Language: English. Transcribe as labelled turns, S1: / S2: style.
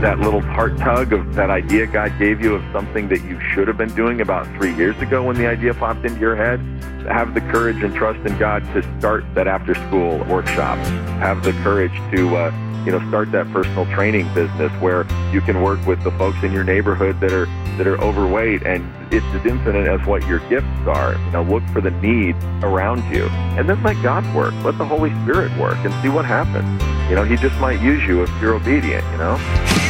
S1: that little heart tug of that idea God gave you of something that you should have been doing about 3 years ago when the idea popped into your head, have the courage and trust in God to start that after-school workshop. Have the courage to start that personal training business where you can work with the folks in your neighborhood that are overweight, and it's as infinite as what your gifts are. Look for the need around you, and then let God work. Let the Holy Spirit work and see what happens. He just might use you if you're obedient.